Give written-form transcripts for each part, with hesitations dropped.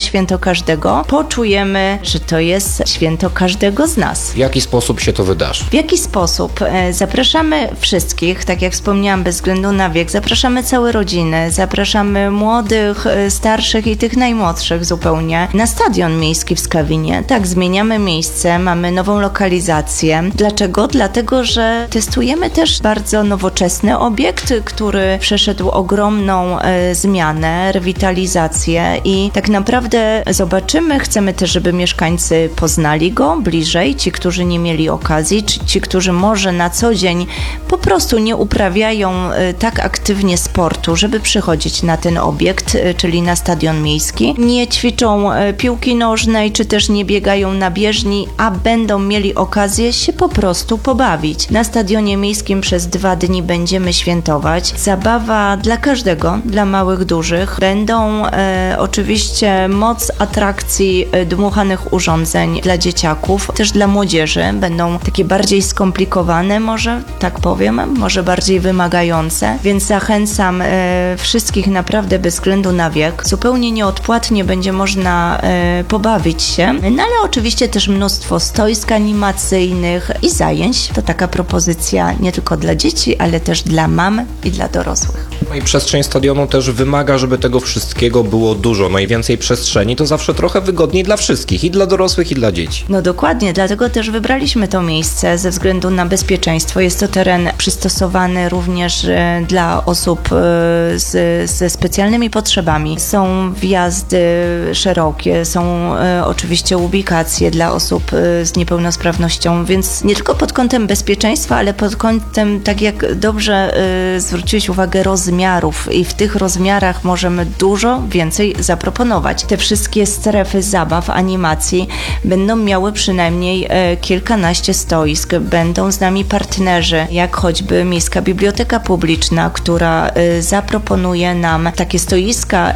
święto każdego, poczujemy, że to jest święto każdego z nas. W jaki sposób się to wydarzy? W jaki sposób? Zapraszamy wszystkich, tak jak wspomniałam, bez względu na wiek, zapraszamy całe rodziny, zapraszamy młodych, starszych i tych najmłodszych zupełnie na Stadion Miejski w Skawinie. Tak, zmieniamy miejsce, mamy nową lokalizację. Dlaczego? Dlatego, że testujemy też bardzo nowoczesny obiekt, który przeszedł ogromną zmianę, rewitalizację i tak naprawdę zobaczymy, chcemy też, żeby mieszkańcy poznali go bliżej, ci, którzy nie mieli okazji, czy ci, którzy może na co dzień po prostu nie uprawiają tak aktywnie sportu, żeby przychodzić na ten obiekt, czyli na Stadion Miejski. Nie ćwiczą piłki nożnej, czy też nie biegają na bieżni, a będą mieli okazję się po prostu pobawić. Na Stadionie Miejskim przez 2 dni będziemy świętować. Zabawa dla każdego, dla małych, dużych. Będą oczywiście moc atrakcji dmuchanych urządzeń dla dzieciaków, też dla młodzieży. Będą takie bardziej skomplikowane, może tak powiem, może bardziej wymagające, więc zachęcam wszystkich naprawdę bez względu na wiek. Zupełnie nieodpłatnie będzie można pobawić się, no ale oczywiście też mnóstwo stoisk animacyjnych i zajęć. To taka propozycja nie tylko dla dzieci, ale też dla mam i dla dorosłych. No i przestrzeń stadionu też wymaga, żeby tego wszystkiego było dużo. Najwięcej przestrzeni to zawsze trochę wygodniej dla wszystkich, i dla dorosłych, i dla dzieci. No dokładnie, dlatego też wybraliśmy to miejsce ze względu na bezpieczeństwo. Jest to teren przystosowany również dla osób ze specjalnymi potrzebami. Są wjazdy szerokie, są oczywiście ubikacje dla osób z niepełnosprawnością, więc nie tylko pod kątem bezpieczeństwa, ale pod kątem, tak jak dobrze zwróciłeś uwagę, rozmiarów i w tych rozmiarach możemy dużo więcej zaproponować. Te wszystkie strefy zabaw, animacji będą miały przynajmniej kilkanaście stoisk. Będą z nami partnerzy, jak choćby Miejska Biblioteka Publiczna, która zaproponuje nam takie stoiska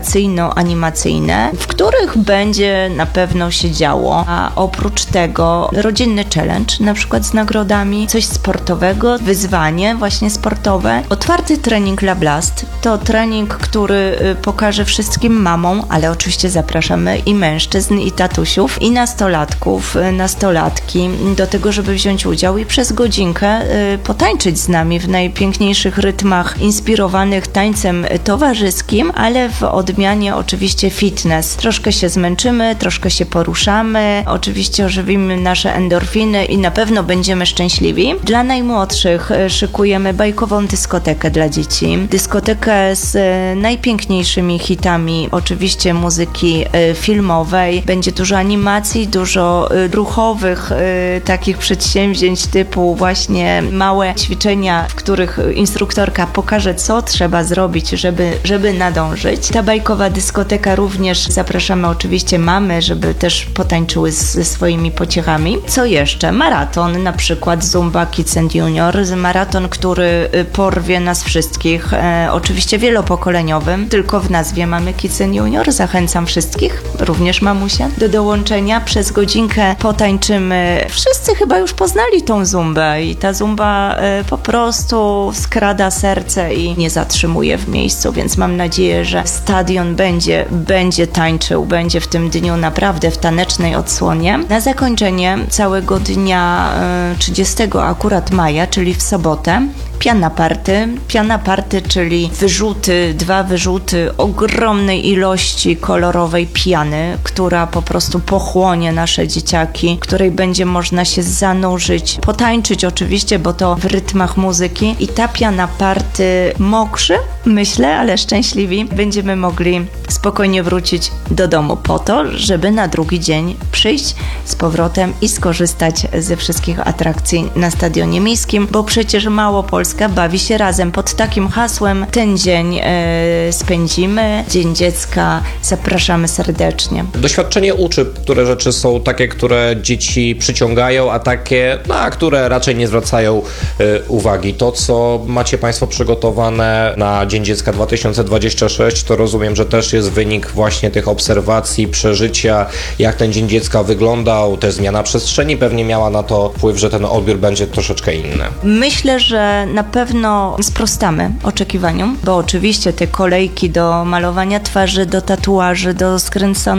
edukacyjno-animacyjne, w których będzie na pewno się działo. A oprócz tego rodzinny challenge, na przykład z nagrodami, coś sportowego, wyzwanie właśnie sportowe. Otwarty trening La Blast to trening, który pokaże wszystkim mamom, ale oczywiście zapraszamy i mężczyzn, i tatusiów, i nastolatków, nastolatki do tego, żeby wziąć udział i przez godzinkę potańczyć z nami w najpiękniejszych rytmach inspirowanych tańcem towarzyskim, ale w odmianie oczywiście fitness. Troszkę się zmęczymy, troszkę się poruszamy, oczywiście ożywimy nasze endorfiny i na pewno będziemy szczęśliwi. Dla najmłodszych szykujemy bajkową dyskotekę dla dzieci. Dyskotekę z najpiękniejszymi hitami, oczywiście muzyki filmowej. Będzie dużo animacji, dużo ruchowych takich przedsięwzięć typu właśnie małe ćwiczenia, w których instruktorka pokaże, co trzeba zrobić, żeby nadążyć. Ta bajkowa dyskoteka również zapraszamy oczywiście mamy, żeby też potańczyły ze swoimi pociechami. Co jeszcze? Maraton, na przykład Zumba Kids and Junior. Maraton, który porwie nas wszystkich. Oczywiście wielopokoleniowym. Tylko w nazwie mamy Kids and Junior. Zachęcam wszystkich, również mamusie, do dołączenia. Przez godzinkę potańczymy. Wszyscy chyba już poznali tą zumbę i ta zumba po prostu skrada serce i nie zatrzymuje w miejscu, więc mam nadzieję, że stadion będzie tańczył, będzie w tym dniu naprawdę w tanecznej odsłonie. Na zakończenie całego dnia 30 akurat maja, czyli w sobotę, piana party, czyli dwa wyrzuty ogromnej ilości kolorowej piany, która po prostu pochłonie nasze dzieciaki, której będzie można się zanurzyć, potańczyć oczywiście, bo to w rytmach muzyki i ta piana party mokrzy, myślę, ale szczęśliwi, będziemy mogli spokojnie wrócić do domu po to, żeby na drugi dzień przyjść z powrotem i skorzystać ze wszystkich atrakcji na Stadionie Miejskim, bo przecież Małopolska bawi się razem. Pod takim hasłem ten dzień spędzimy. Dzień Dziecka. Zapraszamy serdecznie. Doświadczenie uczy, które rzeczy są takie, które dzieci przyciągają, a takie, które raczej nie zwracają uwagi. To, co macie Państwo przygotowane na Dzień Dziecka 2026, to rozumiem, że też jest wynik właśnie tych obserwacji, przeżycia, jak ten Dzień Dziecka wyglądał, też zmiana przestrzeni pewnie miała na to wpływ, że ten odbiór będzie troszeczkę inny. Myślę, że na pewno sprostamy oczekiwaniom, bo oczywiście te kolejki do malowania twarzy, do tatuaży, do skręconych